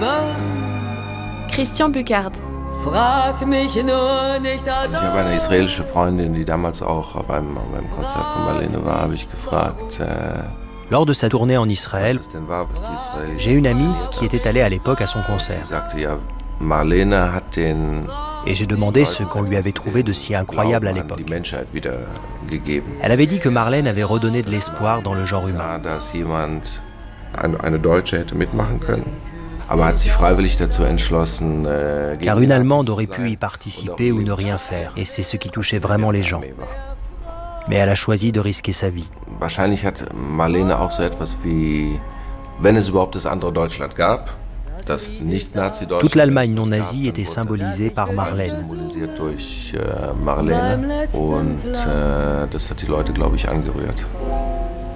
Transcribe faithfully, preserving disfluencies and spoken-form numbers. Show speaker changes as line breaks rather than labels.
Christian Bucard.
Frag mich nur nicht, also
Ich habe eine israelische Freundin, die damals auch beim, beim Konzert von Marlene war, habe ich gefragt. Äh,
Lors de sa tournée en Israël,
was es denn war, was die Israelis
j'ai une amie
fasziniert
qui
hat.
était allée à l'époque à son
Sie
concert.
sagte ja, Marlene hat den
Et j'ai demandé ce qu'on lui avait trouvé de si incroyable à
Glauben an
l'époque.
die Menschheit wieder gegeben.
Elle avait dit que Marlène avait redonné de l'espoir dans le genre humain.
Sah, dass jemand, eine, eine Deutsche hätte mitmachen können, aber hat sich freiwillig dazu entschlossen, äh, gegen
Car
die
une
Nazis
Allemande
zu
aurait
sein
pu y
und
participer
auch
ou ne
leben
rien
zu
faire,
können.
et c'est ce qui touchait vraiment les gens. Mais elle a choisi de risquer sa vie.
Wahrscheinlich hat Marlene auch so etwas wie, wenn es überhaupt das andere Deutschland gab, das nicht Nazi-Deutschland.
Toute l'Allemagne
das
non
gab,
nazie
dann
était
wurde das
symbolisée par Marlène.
symbolisiert durch äh, Marlene und äh, das hat die Leute, glaube ich, angerührt.